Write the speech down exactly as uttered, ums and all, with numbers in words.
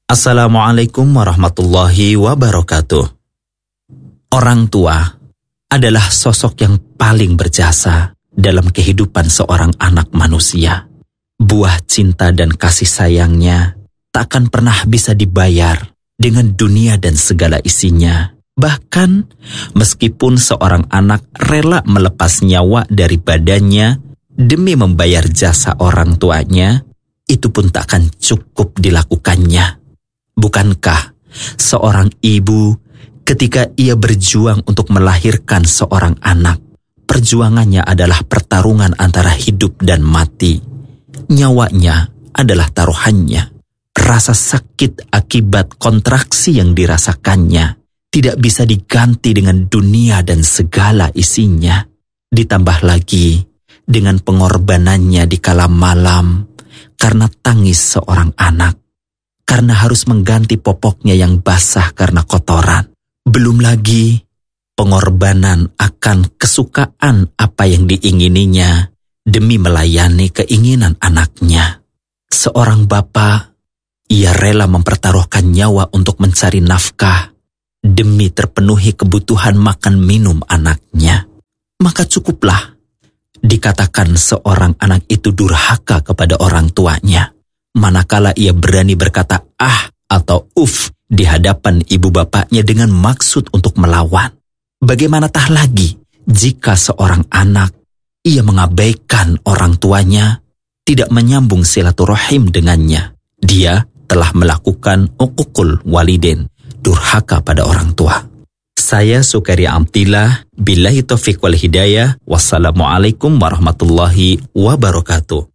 Assalamualaikum warahmatullahi wabarakatuh. Orang tua adalah sosok yang paling berjasa dalam kehidupan seorang anak manusia. Buah cinta dan kasih sayangnya tak akan pernah bisa dibayar dengan dunia dan segala isinya. Bahkan meskipun seorang anak rela melepas nyawa dari badannya demi membayar jasa orang tuanya, itu pun tak akan cukup dilakukannya. Bukankah seorang ibu ketika ia berjuang untuk melahirkan seorang anak, perjuangannya adalah pertarungan antara hidup dan mati. Nyawanya adalah taruhannya. Rasa sakit akibat kontraksi yang dirasakannya tidak bisa diganti dengan dunia dan segala isinya. Ditambah lagi dengan pengorbanannya di kala malam karena tangis seorang anak, karena harus mengganti popoknya yang basah karena kotoran. Belum lagi pengorbanan akan kesukaan apa yang diingininya demi melayani keinginan anaknya. Seorang bapa, ia rela mempertaruhkan nyawa untuk mencari nafkah demi terpenuhi kebutuhan makan minum anaknya. Maka cukuplah dikatakan seorang anak itu durhaka kepada orang tuanya manakala ia berani berkata ah atau uf di hadapan ibu bapaknya dengan maksud untuk melawan. Bagaimana tah lagi jika seorang anak ia mengabaikan orang tuanya, tidak menyambung silaturahim dengannya. Dia telah melakukan uququl walidain, durhaka pada orang tua. Saya Sukaria Amtillah, billahi taufiq wal hidayah. Wassalamualaikum warahmatullahi wabarakatuh.